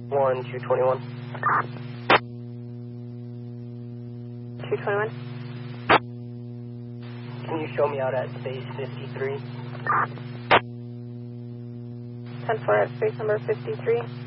221. 221. Can you show me out at space 53? 10-4 at space number 53.